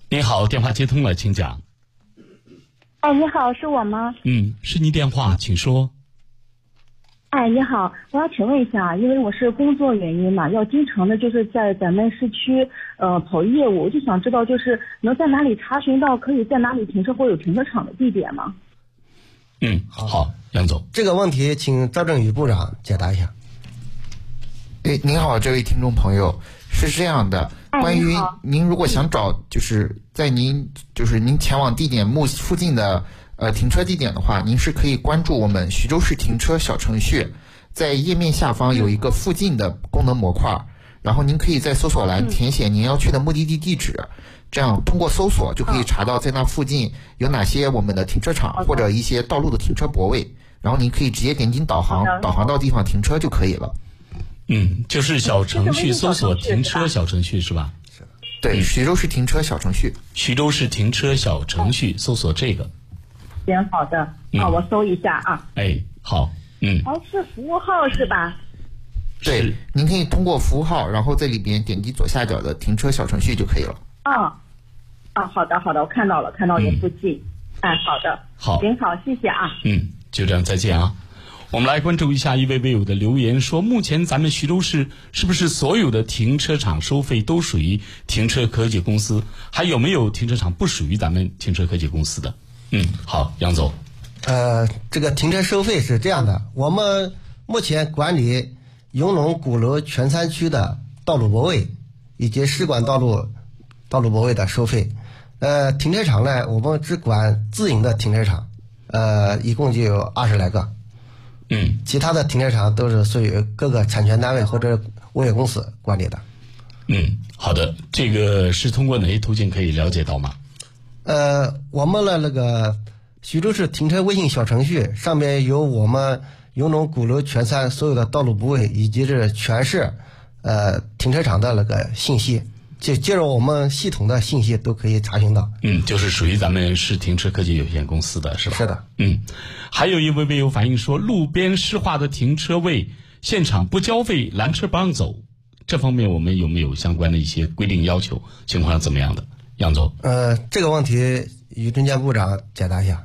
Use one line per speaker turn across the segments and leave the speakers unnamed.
您好，电话接通了，请讲。
哎，你好，是我吗？
是您电话，请说。
哎，你好，我要请问一下，因为我是工作原因嘛，要经常的就是在咱们市区跑业务，我就想知道就是能在哪里查询到可以在哪里停车或有停车场的地点吗？
好，杨总，
这个问题请赵正宇部长解答一下。
您好，这位听众朋友，是这样的，关于您如果想找就是在您前往地点附近的停车地点的话，您是可以关注我们徐州市停车小程序，在页面下方有一个附近的功能模块，然后您可以在搜索栏填写您要去的目的地地址，这样通过搜索就可以查到在那附近有哪些我们的停车场或者一些道路的停车泊位，然后您可以直接点击导航到地方停车就可以了。
就是小程序搜索停车小程序是吧？
是的，对，徐州市停车小程序，
徐州市停车小程序搜索这个。
行，好的，我搜一下啊。
好，
是服务号是吧？
对，您可以通过服务号，然后在里边点击左下角的停车小程序就可以了。
好的，我看到了你附近。好的，
好，
行，好，谢谢啊。
就这样，再见啊。我们来关注一下一位微友的留言，说目前咱们徐州市是不是所有的停车场收费都属于停车科技公司，还有没有停车场不属于咱们停车科技公司的？好，杨总。
这个停车收费是这样的，我们目前管理永隆鼓楼全3区的道路泊位以及市管道路泊位的收费。停车场呢，我们只管自营的停车场，一共就有20来个。其他的停车场都是属于各个产权单位或者物业公司管理的。
好的，这个是通过哪些途径可以了解到吗？
我们的那个徐州市停车微信小程序上面有我们永隆鼓楼全3所有的道路泊位以及是全市停车场的那个信息，就借着我们系统的信息都可以查询到。
就是属于咱们市停车科技有限公司的是吧？
是的。
还有一位微友反映说，路边湿化的停车位现场不交费，拦车不让走，这方面我们有没有相关的一些规定要求？情况是怎么样的？杨总。
这个问题于中间部长解答一下。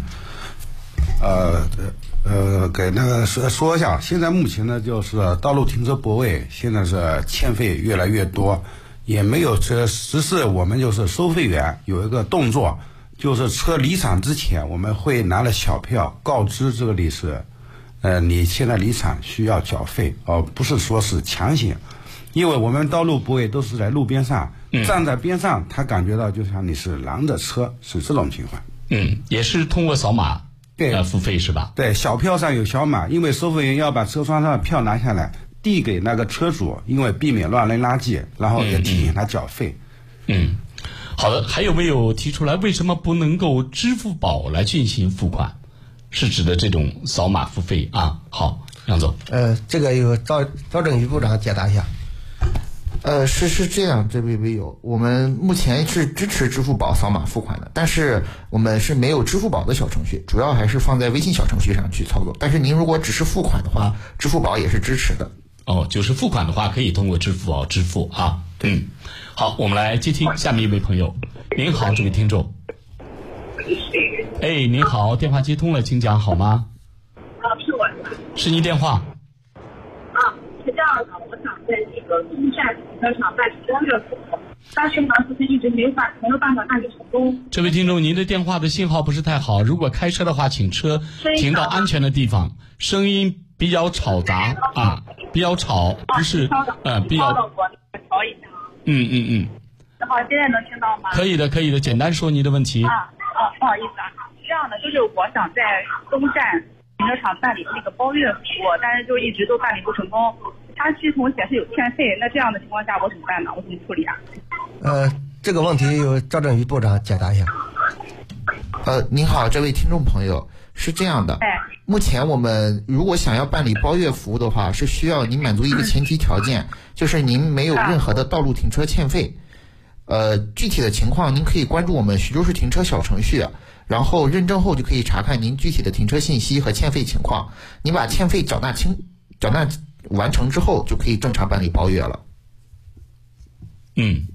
给那个说一下，现在目前呢，就是道路停车泊位现在是欠费越来越多，也没有实施我们就是收费员有一个动作，就是车离场之前，我们会拿了小票告知这个理事，你现在离场需要缴费，不是说是强行，因为我们道路泊位都是在路边上，站在边上，他感觉到就像你是拦着车，是这种情况。
也是通过扫码付费是吧？
对，小票上有小码，因为收费员要把车窗上的票拿下来递给那个车主，因为避免乱扔垃圾，然后也提醒他缴费。
好的，还有没有提出来为什么不能够支付宝来进行付款？是指的这种扫码付费啊？好，杨总。
这个由赵正宇部长解答一下。
是这样，这位微友，我们目前是支持支付宝扫码付款的，但是我们是没有支付宝的小程序，主要还是放在微信小程序上去操作。但是您如果只是付款的话，支付宝也是支持的。
就是付款的话可以通过支付宝支付啊。好，我们来接听下面一位朋友。您好，这位听众。您好，电话接通了，请讲好吗？
是我。
是您电话。
是这样的，我想在这个东站停车场办理光热服务，但是呢，就是一直没有办法办理成功。
这位听众，您的电话的信号不是太好，如果开车的话，请车停到安全的地方，声音比较吵杂比较吵，不是比较。
我调一下啊。好，现在能听到吗？
可以的，简单说您的问题。
不好意思啊，是这样的，就是我想在东站停车场办理这个包月服务，但是就一直都办理不成功，它系统显示有欠费，那这样的情况下我怎么办呢？我怎么处理啊？
这个问题由赵正宇部长解答一下。
您好，这位听众朋友，是这样的，目前我们如果想要办理包月服务的话，是需要您满足一个前提条件，就是您没有任何的道路停车欠费。具体的情况您可以关注我们徐州市停车小程序，然后认证后就可以查看您具体的停车信息和欠费情况。您把欠费缴纳完成之后，就可以正常办理包月了。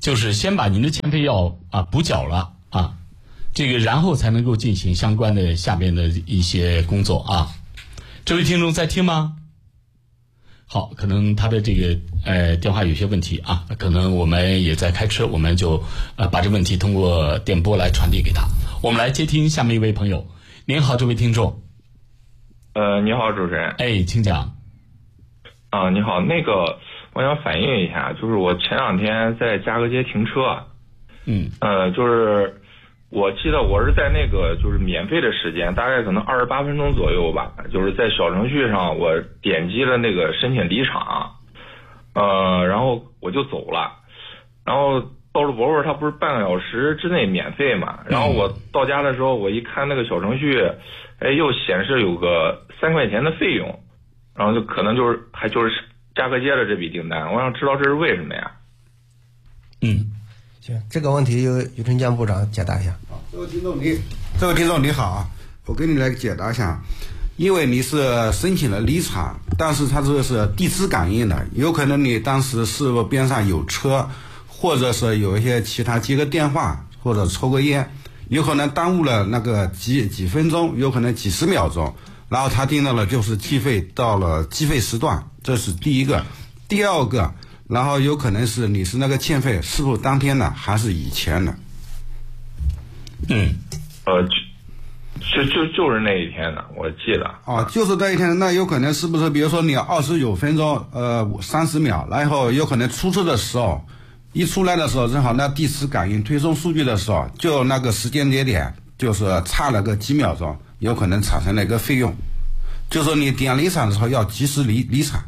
就是先把您的欠费要补缴了啊，这个然后才能够进行相关的下边的一些工作啊。这位听众在听吗？好，可能他的这个电话有些问题啊，可能我们也在开车，我们就把这问题通过电波来传递给他。我们来接听下面一位朋友。您好，这位听众。
你好，主持人。
哎，请讲。
你好，那个我想反映一下，就是我前2天在嘉禾街停车，就是我记得我是在那个就是免费的时间，大概可能28分钟左右吧，就是在小程序上我点击了那个申请离场，然后我就走了，然后道路博士它不是半个小时之内免费嘛，然后我到家的时候我一看那个小程序，又显示有个3块钱的费用，然后就可能就是嘉禾街的这笔订单，我想知道这是为什么呀？
行，这个问题由于春江部长解答一下。
这位听众你好啊，我给你来解答一下。因为你是申请了离场，但是它这个是地磁感应的，有可能你当时是否边上有车，或者是有一些其他接个电话或者抽个烟，有可能耽误了那个几分钟，有可能几十秒钟，然后他定到了就是计费到了计费时段，这是第一个。第二个，然后有可能是你是那个欠费是否当天的还是以前的。
就是那一天的，我记得。
就是那一天，那有可能是不是比如说你29分钟30秒，然后有可能出车的时候，一出来的时候正好那地磁感应推送数据的时候，就那个时间节点就是差了个几秒钟，有可能产生了一个费用，就是说你点离场的时候要及时离场。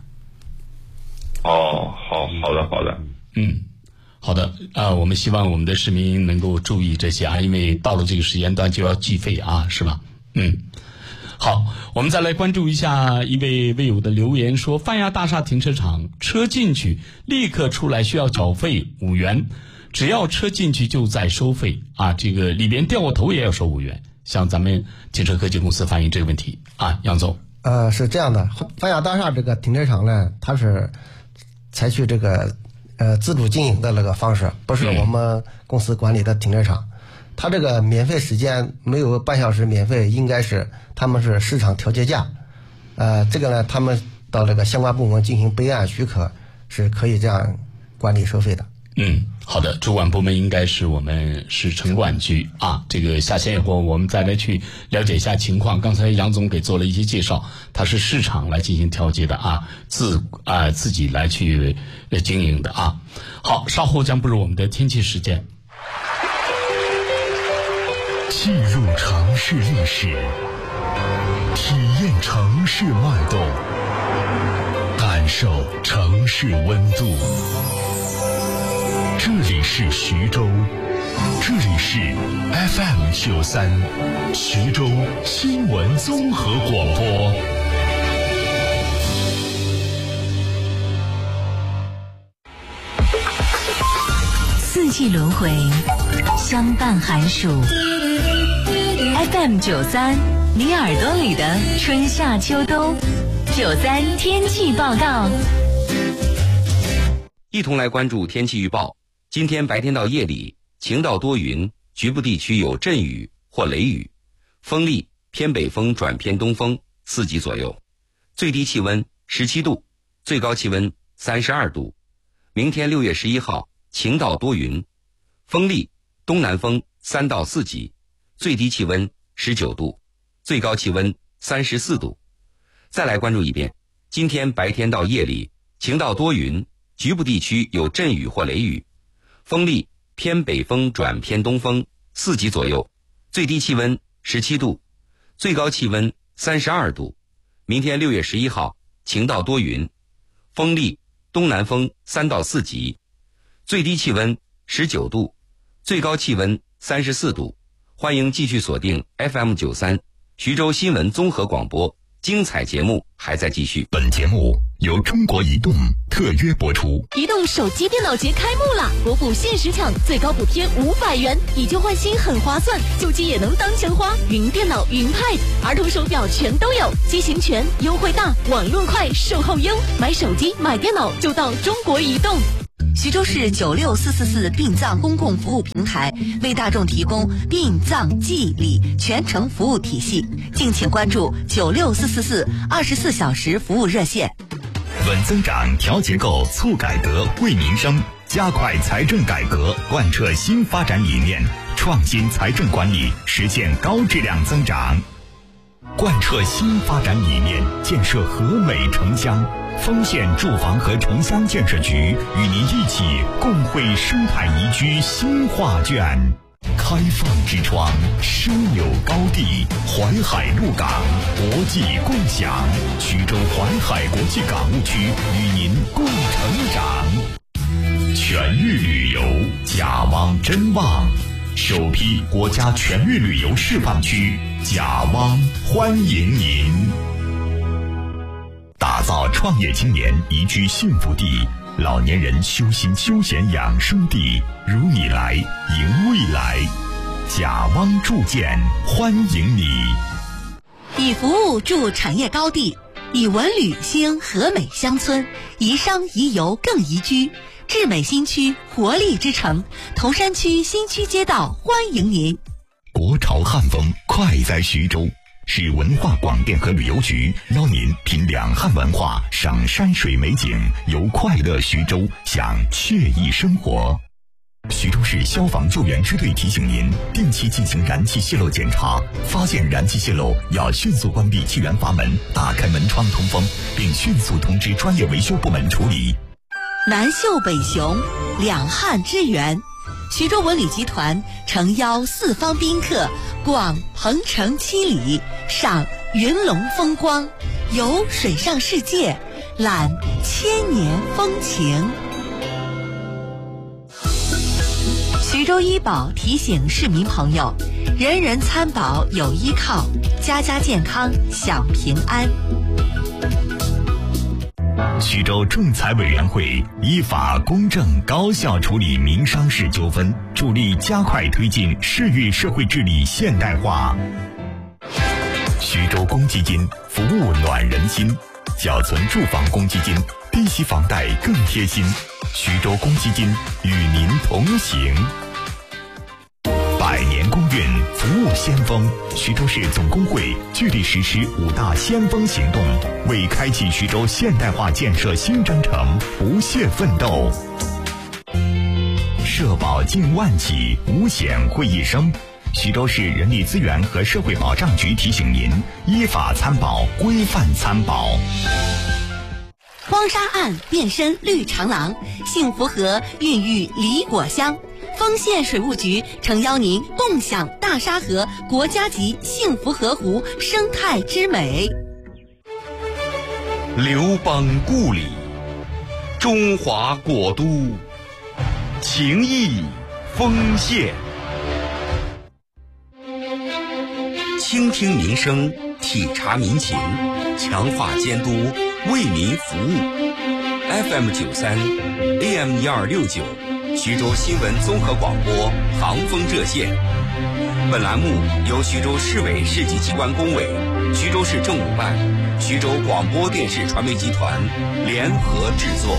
好的。
好的，我们希望我们的市民能够注意这些因为到了这个时间段就要计费是吧？好，我们再来关注一下一位微友的留言说，泛亚大厦停车场车进去立刻出来需要缴费5元，只要车进去就在收费这个里边掉过头也要收5元，向咱们停车科技公司反映这个问题杨总。
是这样的，泛亚大厦这个停车场呢，它是采取这个自主经营的那个方式，不是我们公司管理的停车场。它这个免费时间没有半小时免费，应该是他们是市场调节价。这个呢，他们到这个相关部门进行备案许可，是可以这样管理收费的。
好的，主管部门应该是我们市城管局这个下线以后我们再来去了解一下情况。刚才杨总给做了一些介绍，它是市场来进行调节的自己来去经营的好，稍后将步入我们的天气时间。
记录城市历史，体验城市脉动，感受城市温度。这里是徐州，这里是 FM93 徐州新闻综合广播。
四季轮回，相伴寒暑。FM93，你耳朵里的春夏秋冬。93天气报告。
一同来关注天气预报。今天白天到夜里晴到多云，局部地区有阵雨或雷雨，风力偏北风转偏东风4级左右，最低气温17度，最高气温32度。明天6月11号晴到多云，风力东南风3到4级，最低气温19度，最高气温34度。再来关注一遍，今天白天到夜里晴到多云，局部地区有阵雨或雷雨，风力偏北风转偏东风4级左右，最低气温17度，最高气温32度。明天6月11号晴到多云，风力东南风3到4级，最低气温19度，最高气温34度。欢迎继续锁定 FM93 徐州新闻综合广播，精彩节目还在继续。
本节目由中国移动特约播出。
移动手机电脑节开幕了，国补限时抢，最高补贴500元，以旧换新很划算，旧机也能当钱花。云电脑、云 Pad、儿童手表全都有，机型全，优惠大，网络快，售后优。买手机、买电脑就到中国移动。 徐州市96444殡葬公共服务平台为大众提供殡葬祭礼全程服务体系，敬请关注96444 24小时服务热线。
稳增长、调结构、促改革、惠民生，加快财政改革，贯彻新发展理念，创新财政管理，实现高质量增长。贯彻新发展理念，建设和美城乡。丰县住房和城乡建设局与您一起共绘生态宜居新画卷。开放之窗，枢纽高地，淮海陆港，国际共享。徐州淮海国际港务区与您共成长。全域旅游，甲汪真旺，首批国家全域旅游示范区，甲汪欢迎您。打造创业青年宜居幸福地，老年人修心休闲养生地，如你来迎未来。甲汪铸件欢迎你。
以服务筑产业高地，以文旅兴和美乡村，宜商宜游更宜居。智美新区活力之城，头山区新区街道欢迎您。
国潮汉风快在徐州，市文化广电和旅游局邀您品两汉文化，赏山水美景，游快乐徐州，享惬意生活。徐州市消防救援支队提醒您，定期进行燃气泄漏检查，发现燃气泄漏要迅速关闭气源阀门，打开门窗通风，并迅速通知专业维修部门处理。
南秀北雄，两汉之源。徐州文旅集团诚邀四方宾客逛鹏城七里，赏云龙风光，游水上世界，览千年风情。徐州医保提醒市民朋友，人人参保有依靠，家家健康享平安。
徐州仲裁委员会依法公正高效处理民商事纠纷，助力加快推进市域社会治理现代化。徐州公积金服务暖人心，缴存住房公积金，低息房贷更贴心。徐州公积金与您同行。百年公运服务先锋，徐州市总工会聚力实施5大先锋行动，为开启徐州现代化建设新征程不懈奋斗。社保近万起，五险会一生。徐州市人力资源和社会保障局提醒您，依法参保，规范参保。
荒沙岸变身绿长廊，幸福河孕育梨果香。丰县水务局诚邀您共享大沙河国家级幸福河湖生态之美。
刘邦故里，中华国都，情谊丰县。倾听民生，体察民情，强化监督，为民服务。FM 93 AM 1269，徐州新闻综合广播航风热线。本栏目由徐州市委市级机关工委、徐州市政务办、徐州广播电视传媒集团联合制作。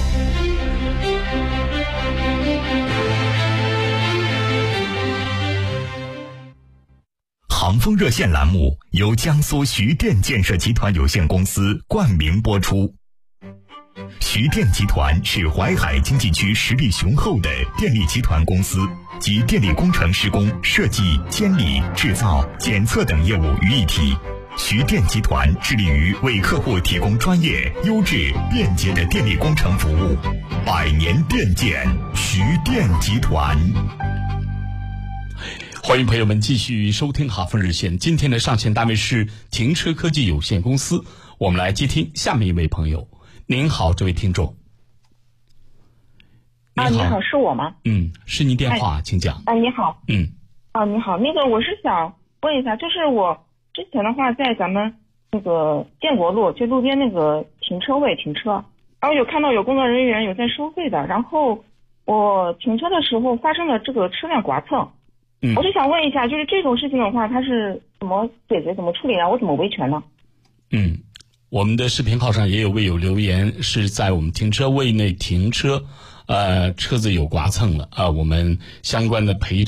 航风热线栏目由江苏徐电建设集团有限公司冠名播出。徐电集团是淮海经济区实力雄厚的电力集团公司，集电力工程施工、设计、监理、制造、检测等业务于一体。徐电集团致力于为客户提供专业、优质、便捷的电力工程服务。百年电建，徐电集团。
欢迎朋友们继续收听哈风热线。今天的上线单位是停车科技有限公司，我们来接听下面一位朋友。您好，这位听众。
你好，是我吗？
是您电话，请讲。
你好。你好，我是想问一下，就是我之前的话在咱们那个建国路，就路边那个停车位停车，然后有看到有工作人员有在收费的，然后我停车的时候发生了这个车辆剐蹭。我就想问一下，就是这种事情的话，它是怎么解决、怎么处理啊？我怎么维权呢？
我们的视频号上也有位友留言，是在我们停车位内停车， 车子有刮蹭了我们相关的赔